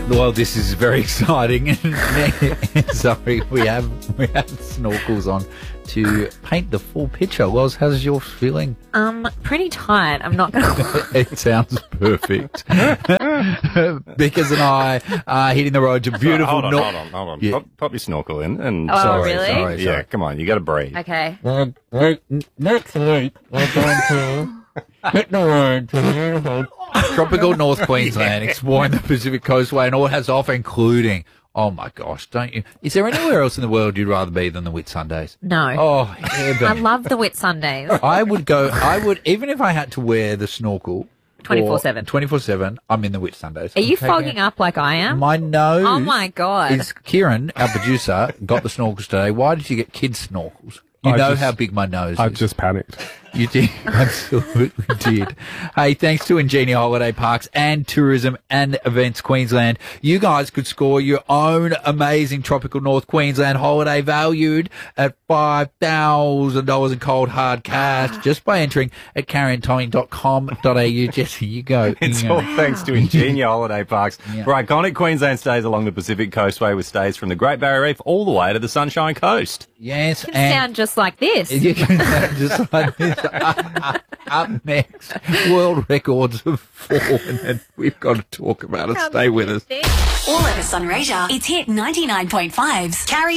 Well, this is very exciting. Sorry, we have snorkels on to paint the full picture. Wells, how's yours feeling? Pretty tight. I'm not going to... It sounds perfect. Bickers and I are hitting the road to beautiful... Hold on. Yeah. Pop your snorkel in. And Really? Sorry. Yeah, come on. You got to breathe. Okay. Next week, we're going to hit the road to beautiful. Tropical North Queensland, exploring the Pacific Coastway and all it has to offer, including... Oh, my gosh, don't you... Is there anywhere else in the world you'd rather be than the Whitsundays? No. Oh, heaven. I love the Whitsundays. I would, even if I had to wear the snorkel... 24/7. 24/7, I'm in the Whitsundays. Are you fogging up like I am? My nose... Oh, my God. Is Kieran, our producer, got the snorkels today. Why did you get kids' snorkels? You I know just- how big my nose I is. just panicked. You did. Absolutely did. Hey, thanks to Ingenia Holiday Parks and Tourism and Events Queensland, you guys could score your own amazing Tropical North Queensland holiday valued at $5,000 in cold hard cash just by entering at carrieandtommy.com.au. Jesse, you go. It's You all go. thanks to Ingenia Holiday Parks Yeah. for iconic Queensland stays along the Pacific Coastway with stays from the Great Barrier Reef all the way to the Sunshine Coast. Yes, You can and sound just like this. you can sound just like this. Up next, world records have fallen, and we've got to talk about it. Stay with us. All over Sunraysia, it's hit 99.5's Carrie